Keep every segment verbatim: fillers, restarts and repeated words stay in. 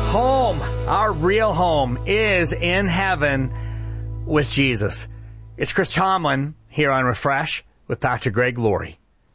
home, our real home, is in heaven with Jesus. It's Chris Tomlin here on Refresh with Pastor Greg Laurie.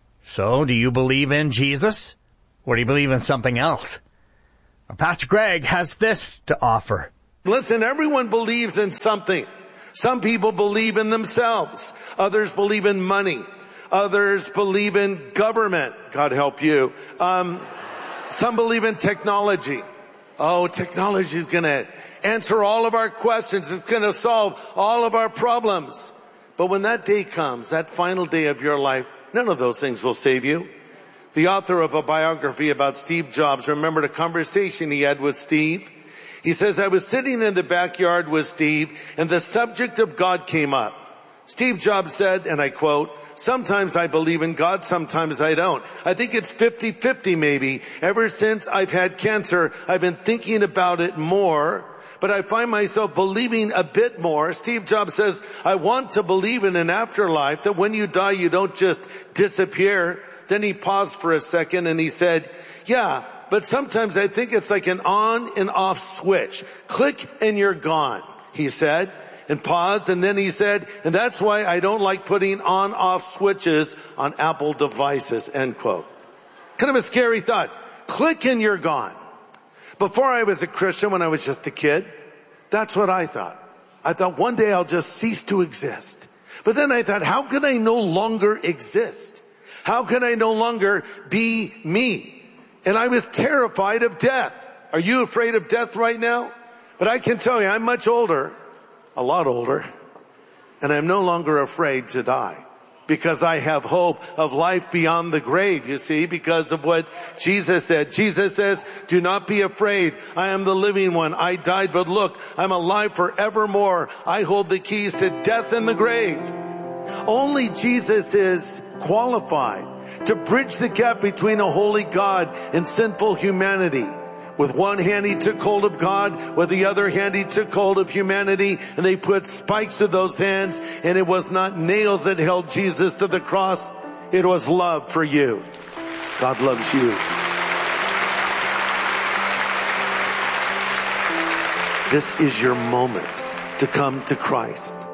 So, do you believe in Jesus, or do you believe in something else? Well, Pastor Greg has this to offer. Listen, everyone believes in something. Some people believe in themselves. Others believe in money. Others believe in government. God help you. Um, some believe in technology. Oh, technology is going to answer all of our questions. It's going to solve all of our problems. But when that day comes, that final day of your life, none of those things will save you. The author of a biography about Steve Jobs remembered a conversation he had with Steve. He says, I was sitting in the backyard with Steve, and the subject of God came up. Steve Jobs said, and I quote, sometimes I believe in God, sometimes I don't. I think it's fifty-fifty maybe. Ever since I've had cancer, I've been thinking about it more, but I find myself believing a bit more. Steve Jobs says, I want to believe in an afterlife, that when you die, you don't just disappear. Then he paused for a second and he said, yeah, but sometimes I think it's like an on and off switch. Click and you're gone, he said. And paused, and then he said, and that's why I don't like putting on-off switches on Apple devices, end quote. Kind of a scary thought. Click and you're gone. Before I was a Christian, when I was just a kid, that's what I thought. I thought one day I'll just cease to exist. But then I thought, how can I no longer exist? How can I no longer be me? And I was terrified of death. Are you afraid of death right now? But I can tell you, I'm much older. A lot older, and I'm no longer afraid to die because I have hope of life beyond the grave, you see, because of what Jesus said. Jesus says, do not be afraid. I am the living one. I died, but look, I'm alive forevermore. I hold the keys to death and the grave. Only Jesus is qualified to bridge the gap between a holy God and sinful humanity. With one hand he took hold of God, with the other hand he took hold of humanity, and they put spikes to those hands, and it was not nails that held Jesus to the cross, it was love for you. God loves you. This is your moment to come to Christ.